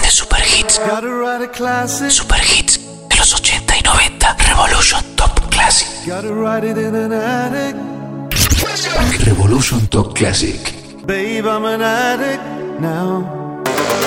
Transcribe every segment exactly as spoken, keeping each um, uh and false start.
de Super Hits. Super Hits de los ochenta y noventa. Revolution Top Classic. Revolution Top Classic. Babe, I'm an addict now.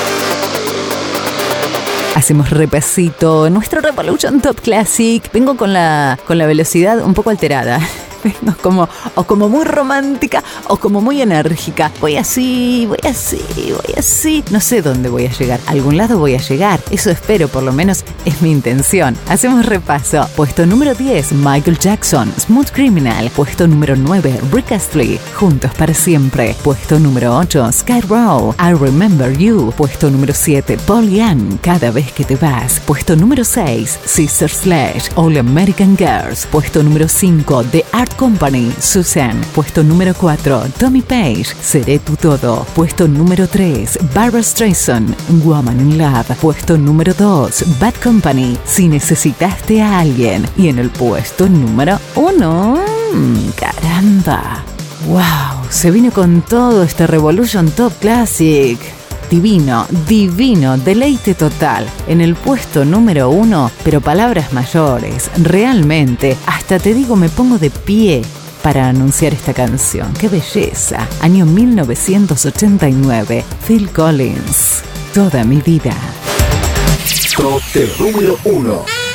Hacemos repasito. Nuestro Revolution Top Classic. Vengo con la, con la velocidad un poco alterada. Vengo como, o como muy romántica o como muy enérgica. Voy así, voy así, voy así. No sé dónde voy a llegar. A algún lado voy a llegar. Eso espero, por lo menos es mi intención. Hacemos repaso. Puesto número diez, Michael Jackson, Smooth Criminal. Puesto número nueve, Rick Astley, Juntos para Siempre. Puesto número ocho, Skid Row, I Remember You. Puesto número siete, Paul Young, Cada vez que te vas. Puesto número seis, Sister Sledge, All American Girls. Puesto número cinco, The Art Company, Susan. Puesto número cuatro, Tommy Page, Seré tu todo. Puesto número tres, Barbra Streisand, Woman in Love. Puesto número dos, Bad Company, Si necesitaste a alguien. Y en el puesto número uno, mmm, caramba, wow, se vino con todo este Revolution Top Classic. Divino, divino, deleite total. En el puesto número uno, pero palabras mayores. Realmente, hasta te digo, me pongo de pie para anunciar esta canción. ¡Qué belleza! Año mil novecientos ochenta y nueve. Phil Collins. Toda mi vida. Top número uno.